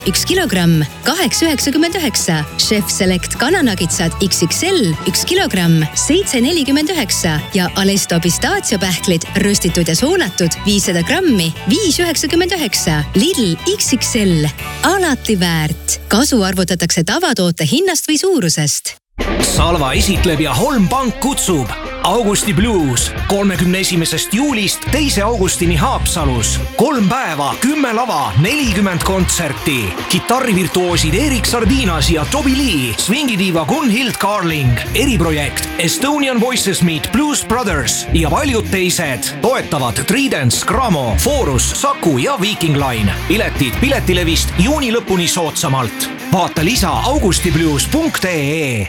1 kilogramm 8,99. Chef Select kananagitsad XXL 1 kilogramm 7,49 ja Alesto pistaatsiopähklid röstitud ja soonatud 500 grammi 5,99. Lidl XXL. Alati väärt. Kasu arvutatakse tavatoote hinnast või suurusest. Salva esitleb ja Holm Pank kutsub Augusti Blues 31. juulist 2. augustini Haapsalus. 3 päeva, 10 lava, 40 kontserti. Kitarrivirtuoosid Erik Sardinas ja Toby Lee, swingidiiva Gunhild Carling, eriprojekt Estonian Voices Meet Blues Brothers ja paljud teised. Toetavad Tridents, Gramo, Forus, Saku ja Viking Line. Piletid Piletilevist juuni lõpuni soodsamalt. Vaata lisa augustiblues.ee.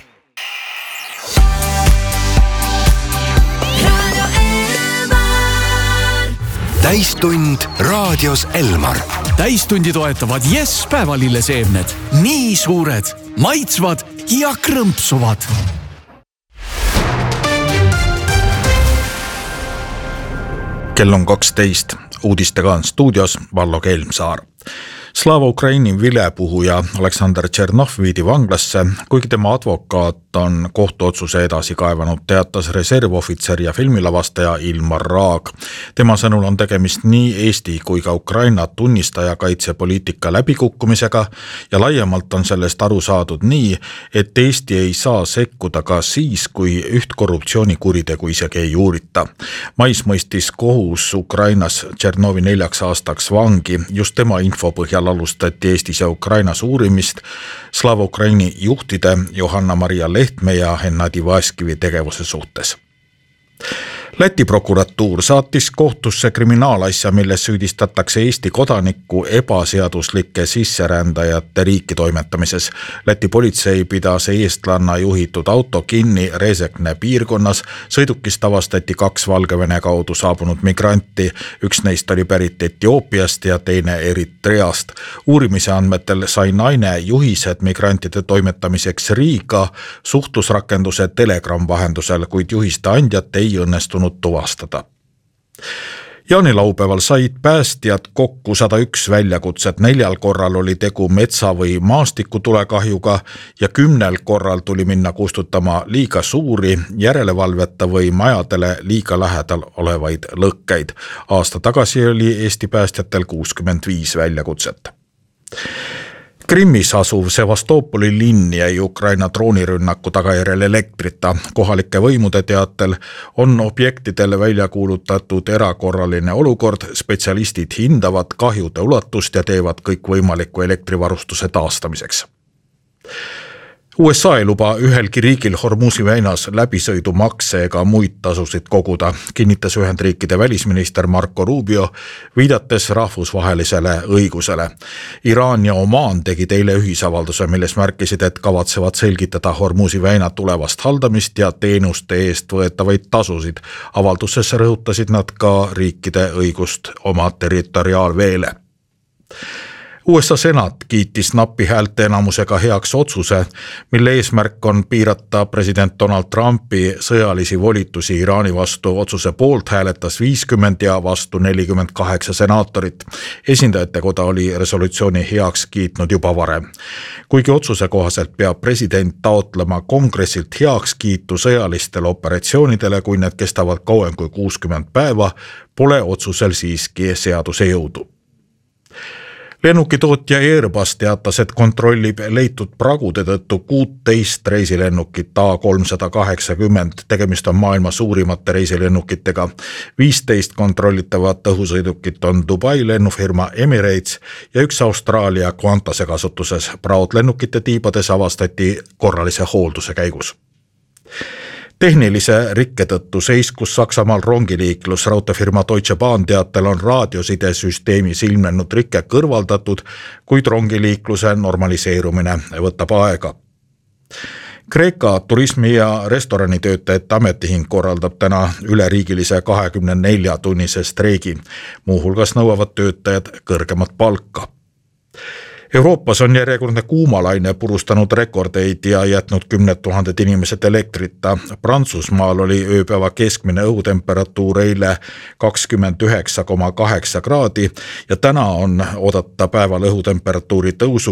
Täistund raadios Elmar. Täistundi toetavad Yes päevalilleseemned. Nii suured, maitsvad ja krõmpsuvad. Kell on 12. Uudistega on stuudios Vallo Kelmsaar. Slava Ukraini vilepuhuja Aleksander Tšernov viidi vanglasse, kuigi tema advokaat on kohtuotsuse edasi kaevanud, teatas reservohvitser ja filmilavastaja Ilmar Raag. Tema sõnul on tegemist nii Eesti kui ka Ukraina tunnistaja kaitsepoliitika läbikukkumisega ja laiemalt on sellest aru saadud nii, et Eesti ei saa sekkuda ka siis, kui üht korruptsioonikuritegu isegi ei uurita. Mais mõistis kohus Ukrainas Tšernovi 4 aastaks vangi, just tema info põhjal alustati Eestis ja Ukrainas uurimist Slava Ukraini juhtide Johanna-Maria Lehtme ja Hennadi Vaskivi tegevuse suhtes. Läti prokuratuur saatis kohtusse kriminaalasja, milles süüdistatakse Eesti kodanikku ebaseaduslike sisserändajate riiki toimetamises. Läti politsei pidas eestlanna juhitud auto kinni Rezekne piirkonnas. Sõidukist avastati 2 Valgevene kaudu saabunud migranti. Üks neist oli pärit Etioopiast ja teine Eritreast. Uurimise andmetel sai naine juhised migrantide toimetamiseks Riiga suhtlusrakenduse Telegram vahendusel, kuid juhiste andjat ei õnnestunud tuvastada. Jaanilaupäeval said päästjad kokku 101 väljakutset. 4 korral oli tegu metsa- või maastikutulekahjuga ja 10 korral tuli minna kustutama liiga suuri, järelevalveta või majadele liiga lähedal olevaid lõkkeid. Aasta tagasi oli Eesti päästjatel 65 väljakutset. Krimmis asuv Sevastopoli linn jäi Ukraina droonirünnaku tagajärjel elektrita. Kohalike võimude teatel on objektidele välja kuulutatud erakorraline olukord, spetsialistid hindavad kahjude ulatust ja teevad kõik võimaliku elektrivarustuse taastamiseks. USA ei luba ühelgi riigil Hormuzi väinas läbisõidumakse ega muid tasusid koguda, kinnitas Ühendriikide välisminister Marco Rubio, viidates rahvusvahelisele õigusele. Iraan ja Omaan tegid eile ühisavalduse, milles märkisid, et kavatsevad selgitada Hormuzi väina tulevast haldamist ja teenuste eest võetavaid tasusid. Avalduses rõhutasid nad ka riikide õigust oma territoriaalveele. USA senat kiitis napi häälteenamusega heaks otsuse, mille eesmärk on piirata president Donald Trumpi sõjalisi volitusi Iraani vastu. Otsuse poolt hääletas 50 ja vastu 48 senaatorit. Esindajate koda oli resolutsiooni heaks kiitnud juba varem. Kuigi otsuse kohaselt peab president taotlema kongressilt heakskiitu sõjalistele operatsioonidele, kui need kestavad kauem kui 60 päeva, pole otsusel siiski seaduse jõudu. Lennukitootja Airbus teatas, et kontrollib leitud pragude tõttu 16 reisilennukit A380. Tegemist on maailma suurimate reisilennukitega. 15 kontrollitavat õhusõidukit on Dubai lennufirma Emirates ja 1 Austraalia Qantase kasutuses. Praod lennukite tiibades avastati korralise hoolduse käigus. Tehnilise rikke tõttu seiskus Saksamaal rongiliiklus. Raudteefirma Deutsche Bahn teatel on raadiosidesüsteemis ilmnenud rike kõrvaldatud, kuid rongiliikluse normaliseerumine võtab aega. Kreeka turismi- ja restoranitöötajate ametiühing korraldab täna üleriigilise 24-tunnise streigi. Muuhulgas nõuavad töötajad kõrgemat palka. Euroopas on järjekordne kuumalaine purustanud rekordeid ja jätnud 10 000 inimesed elektrita. Prantsusmaal oli ööpäeva keskmine õhutemperatuur eile 29,8 kraadi ja täna on oodata päeval õhutemperatuuri tõusu